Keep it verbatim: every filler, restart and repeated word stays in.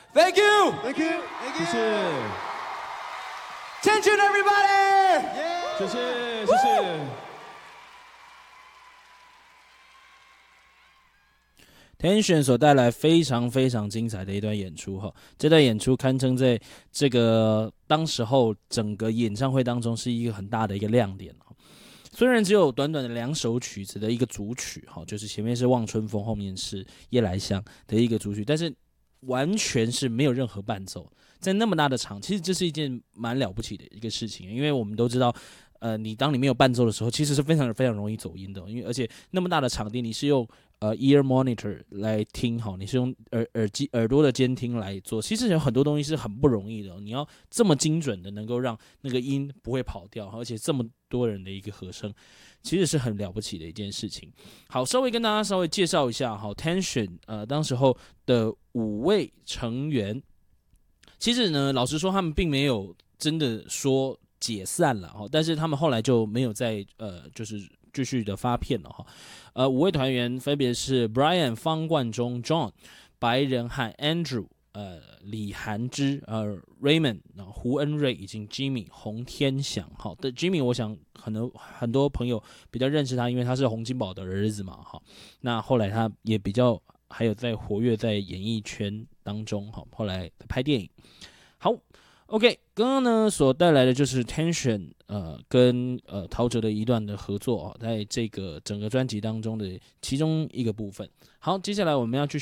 Thank you, Thank you， Thank 谢 you. 谢， Attention, everybody! 谢谢，谢谢。 Tension 所带来非常非常精彩的一段演出哈，这段演出堪称在这个当时候整个演唱会当中是一个很大的一个亮点。虽然只有短短的两首曲子的一个主曲哈，就是前面是《望春风》，后面是《夜来香》的一个主曲，但是完全是没有任何伴奏，在那么大的场，其实这是一件蛮了不起的一个事情，因为我们都知道。呃，你当你没有伴奏的时候，其实是非常非常容易走音的，因为而且那么大的场地，你是用呃 ear monitor 来听好，你是用耳耳机耳朵的监听来做，其实有很多东西是很不容易的，你要这么精准的能够让那个音不会跑掉，而且这么多人的一个和声，其实是很了不起的一件事情。好，稍微跟大家稍微介绍一下，好 ，Tension 呃，当时候的五位成员，其实呢，老实说，他们并没有真的说。解散了哈，但是他们后来就没有再呃，就是继续的发片了哈。呃，五位团员分别是 Brian 方冠中 John、白人和 Andrew、呃李涵之、呃 Raymond、胡恩瑞以及 Jimmy 洪天祥。好的 Jimmy， 我想可能很多朋友比较认识他，因为他是洪金宝的儿子嘛哈。那后来他也比较还有在活跃在演艺圈当中哈，后来拍电影。好。OK， 刚刚呢所带来的就是 Tension 呃跟呃陶喆的一段的合作哦，在这个整个专辑当中的其中一个部分。好，接下来我们要去